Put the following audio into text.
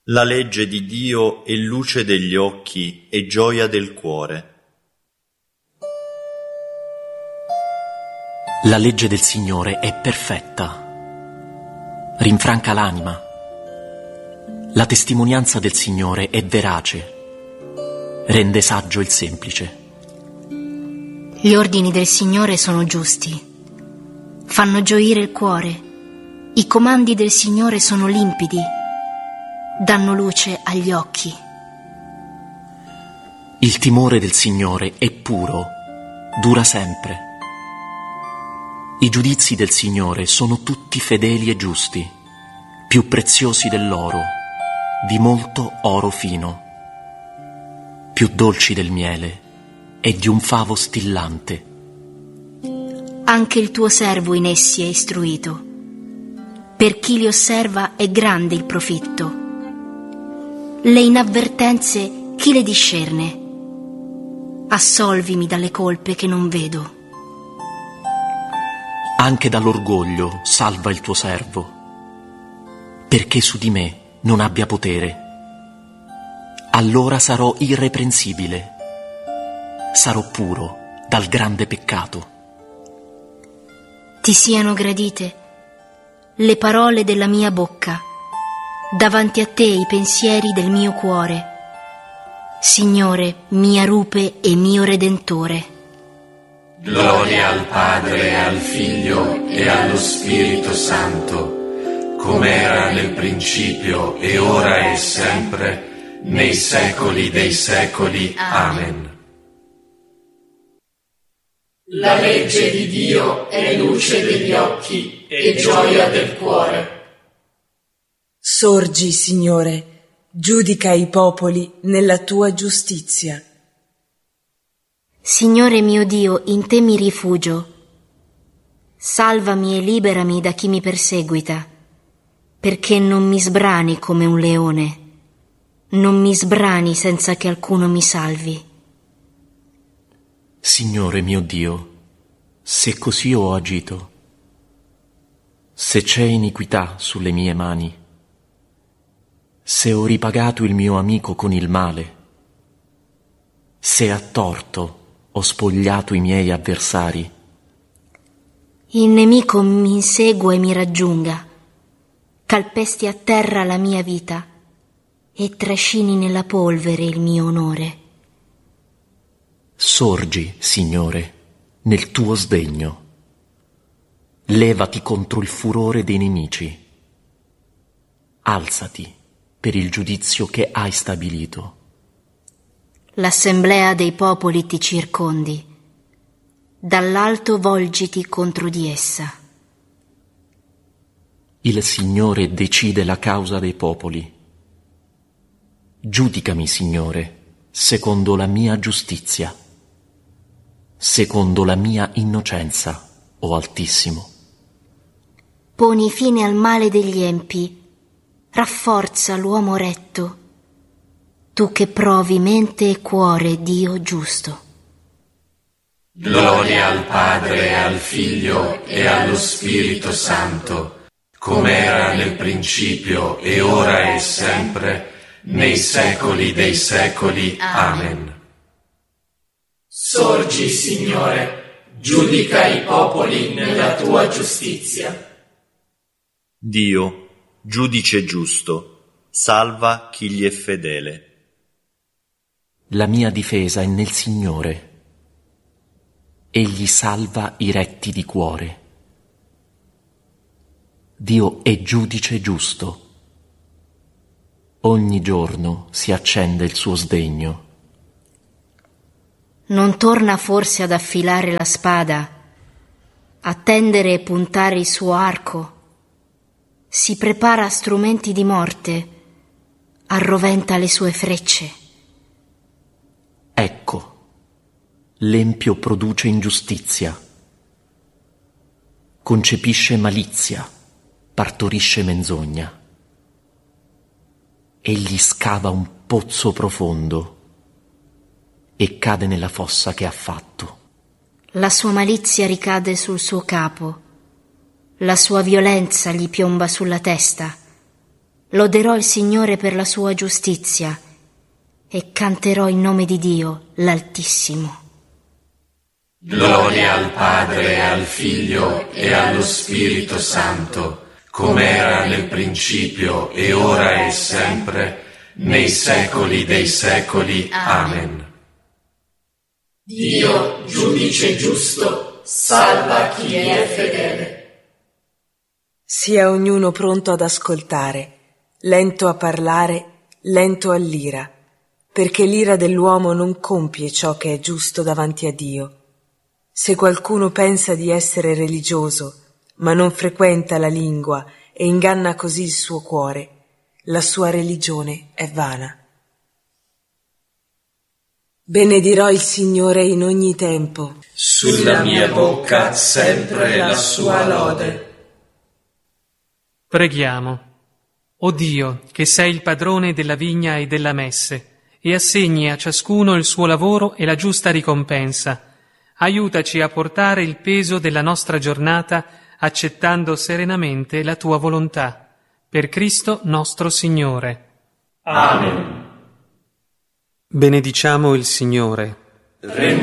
La legge di Dio è luce degli occhi e gioia del cuore. La legge del Signore è perfetta, rinfranca l'anima. La testimonianza del Signore è verace, rende saggio il semplice. Gli ordini del Signore sono giusti, fanno gioire il cuore. I comandi del Signore sono limpidi, danno luce agli occhi. Il timore del Signore è puro, dura sempre. I giudizi del Signore sono tutti fedeli e giusti, più preziosi dell'oro, di molto oro fino, più dolci del miele e di un favo stillante. Anche il tuo servo in essi è istruito. Per chi li osserva è grande il profitto. Le inavvertenze chi le discerne? Assolvimi dalle colpe che non vedo. Anche dall'orgoglio salva il tuo servo, perché su di me non abbia potere. Allora sarò irreprensibile, sarò puro dal grande peccato. Ti siano gradite le parole della mia bocca, davanti a te i pensieri del mio cuore. Signore, mia rupe e mio Redentore. Gloria al Padre, al Figlio e allo Spirito Santo, come era nel principio e ora e sempre, nei secoli dei secoli. Amen. La legge di Dio è luce degli occhi e gioia del cuore. Sorgi, Signore, giudica i popoli nella tua giustizia. Signore mio Dio, in te mi rifugio. Salvami e liberami da chi mi perseguita, perché non mi sbrani come un leone, non mi sbrani senza che alcuno mi salvi. Signore mio Dio, se così ho agito, se c'è iniquità sulle mie mani, se ho ripagato il mio amico con il male, se a torto ho spogliato i miei avversari. Il nemico mi insegua e mi raggiunga, calpesti a terra la mia vita e trascini nella polvere il mio onore. Sorgi, Signore, nel tuo sdegno. Levati contro il furore dei nemici. Alzati per il giudizio che hai stabilito. L'assemblea dei popoli ti circondi, dall'alto volgiti contro di essa. Il Signore decide la causa dei popoli. Giudicami, Signore, secondo la mia giustizia, secondo la mia innocenza, o Altissimo. Poni fine al male degli empi, rafforza l'uomo retto, tu che provi mente e cuore, Dio giusto. Gloria al Padre, al Figlio e allo Spirito Santo, come era nel principio e ora e sempre, nei secoli dei secoli. Amen. Sorgi, Signore, giudica i popoli nella tua giustizia. Dio, giudice giusto, salva chi gli è fedele. La mia difesa è nel Signore. Egli salva i retti di cuore. Dio è giudice giusto. Ogni giorno si accende il suo sdegno. Non torna forse ad affilare la spada, a tendere e puntare il suo arco? Si prepara a strumenti di morte, arroventa le sue frecce. Ecco, l'empio produce ingiustizia, concepisce malizia, partorisce menzogna. Egli scava un pozzo profondo e cade nella fossa che ha fatto. La sua malizia ricade sul suo capo, la sua violenza gli piomba sulla testa. Loderò il Signore per la sua giustizia e canterò il nome di Dio, l'Altissimo. Gloria al Padre e al Figlio e allo Spirito Santo, come era nel principio e ora e sempre, nei secoli dei secoli. Amen. Dio, giudice giusto, salva chi è fedele. Sia ognuno pronto ad ascoltare, lento a parlare, lento all'ira, perché l'ira dell'uomo non compie ciò che è giusto davanti a Dio. Se qualcuno pensa di essere religioso, ma non frequenta la lingua e inganna così il suo cuore, la sua religione è vana. Benedirò il Signore in ogni tempo. Sulla mia bocca sempre la sua lode. Preghiamo. O Dio, che sei il padrone della vigna e della messe, e assegni a ciascuno il suo lavoro e la giusta ricompensa, aiutaci a portare il peso della nostra giornata accettando serenamente la tua volontà. Per Cristo nostro Signore. Amen. Benediciamo il Signore.